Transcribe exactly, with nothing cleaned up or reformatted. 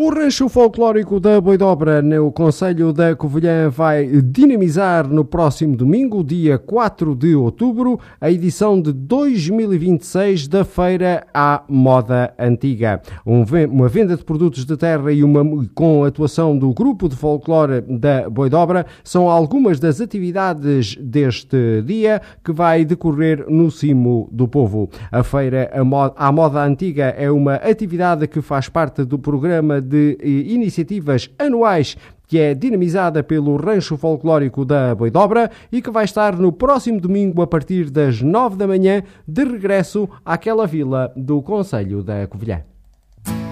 O Rancho Folclórico da Boidobra, no concelho da Covilhã, vai dinamizar no próximo domingo, dia quatro de outubro, a edição de dois mil e vinte e seis da Feira à Moda Antiga. Um, uma venda de produtos de terra e uma com a atuação do Grupo de Folclore da Boidobra são algumas das atividades deste dia que vai decorrer no Cimo do Povo. A Feira à Moda Antiga é uma atividade que faz parte do programa de iniciativas anuais que é dinamizada pelo Rancho Folclórico da Boidobra e que vai estar no próximo domingo a partir das nove da manhã de regresso àquela vila do concelho da Covilhã.